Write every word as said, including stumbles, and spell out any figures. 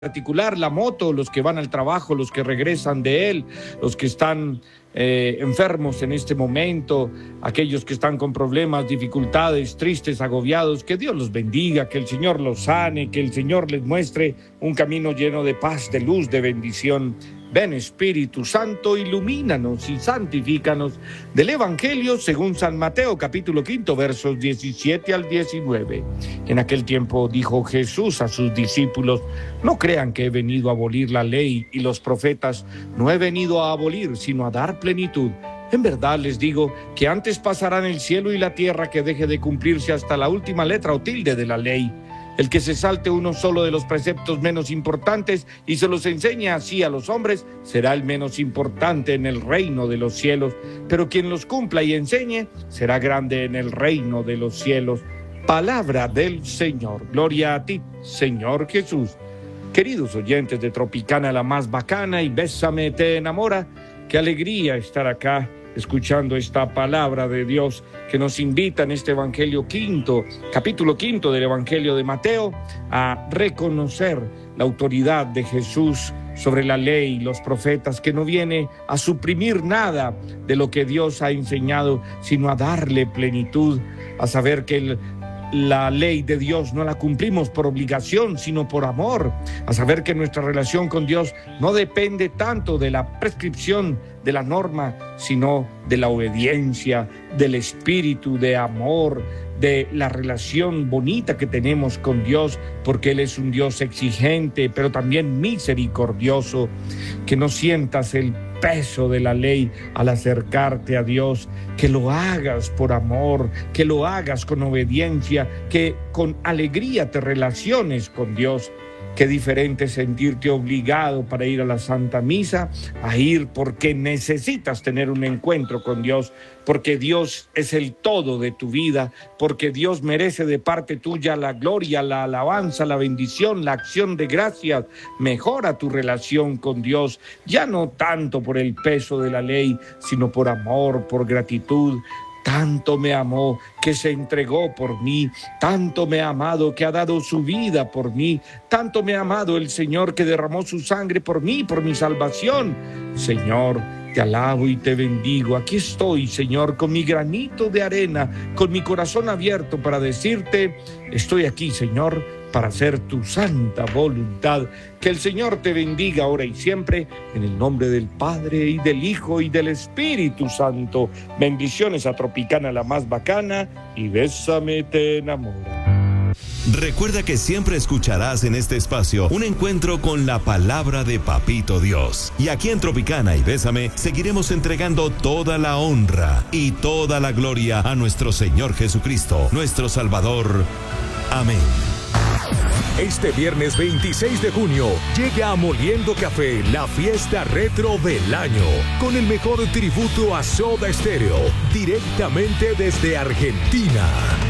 particular, la moto, los que van al trabajo, los que regresan de él, los que están eh, enfermos en este momento, aquellos que están con problemas, dificultades, tristes, agobiados, que Dios los bendiga, que el Señor los sane, que el Señor les muestre un camino lleno de paz, de luz, de bendición. Ven, Espíritu Santo, ilumínanos y santifícanos. Del Evangelio según San Mateo, capítulo quinto, versos diecisiete al diecinueve. En aquel tiempo dijo Jesús a sus discípulos: no crean que he venido a abolir la ley y los profetas. No he venido a abolir, sino a dar plenitud. En verdad les digo que antes pasarán el cielo y la tierra que deje de cumplirse hasta la última letra o tilde de la ley. El que se salte uno solo de los preceptos menos importantes y se los enseña así a los hombres, será el menos importante en el reino de los cielos. Pero quien los cumpla y enseñe, será grande en el reino de los cielos. Palabra del Señor. Gloria a ti, Señor Jesús. Queridos oyentes de Tropicana, la más bacana, y Bésame te enamora, qué alegría estar acá escuchando esta palabra de Dios que nos invita en este Evangelio quinto, capítulo quinto del Evangelio de Mateo, a reconocer la autoridad de Jesús sobre la ley y los profetas, que no viene a suprimir nada de lo que Dios ha enseñado, sino a darle plenitud, a saber que el La ley de Dios no la cumplimos por obligación, sino por amor. A saber que nuestra relación con Dios no depende tanto de la prescripción, de la norma, sino de la obediencia, del espíritu de amor, de la relación bonita que tenemos con Dios, porque Él es un Dios exigente, pero también misericordioso. Que no sientas el peso de la ley al acercarte a Dios, que lo hagas por amor, que lo hagas con obediencia, que con alegría te relaciones con Dios. Qué diferente sentirte obligado para ir a la Santa Misa, a ir porque necesitas tener un encuentro con Dios, porque Dios es el todo de tu vida, porque Dios merece de parte tuya la gloria, la alabanza, la bendición, la acción de gracias. Mejora tu relación con Dios, ya no tanto por el peso de la ley, sino por amor, por gratitud. Tanto me amó que se entregó por mí, tanto me ha amado que ha dado su vida por mí, tanto me ha amado el Señor que derramó su sangre por mí, por mi salvación. Señor, te alabo y te bendigo. Aquí estoy, Señor, con mi granito de arena, con mi corazón abierto para decirte: estoy aquí, Señor, para hacer tu santa voluntad. Que el Señor te bendiga ahora y siempre, en el nombre del Padre, y del Hijo, y del Espíritu Santo. Bendiciones a Tropicana, la más bacana, y Bésame te enamora. Recuerda que siempre escucharás en este espacio un encuentro con la palabra de Papito Dios. Y aquí en Tropicana y Bésame seguiremos entregando toda la honra y toda la gloria a nuestro Señor Jesucristo, nuestro Salvador. Amén. Este viernes veintiséis de junio llega a Moliendo Café la fiesta retro del año, con el mejor tributo a Soda Stereo, directamente desde Argentina.